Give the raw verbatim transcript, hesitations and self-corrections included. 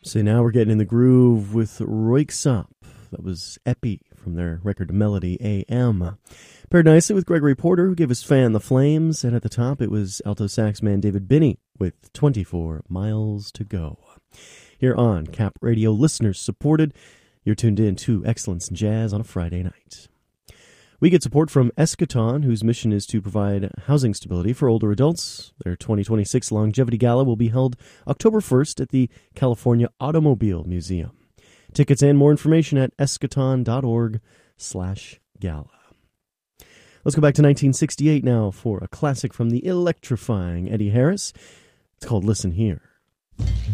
So now we're getting in the groove with Röyksopp. That was Epi from their record Melody A M. Paired nicely with Gregory Porter, who gave us Fan the Flames, and at the top it was alto sax man David Binney with twenty-four miles to Go. Here on Cap Radio, listeners supported. You're tuned in to Excellence in Jazz on a Friday night. We get support from Eschaton, whose mission is to provide housing stability for older adults. Their twenty twenty-six Longevity Gala will be held October first at the California Automobile Museum. Tickets and more information at eschaton.org slash gala. Let's go back to nineteen sixty-eight now for a classic from the electrifying Eddie Harris. It's called Listen Here.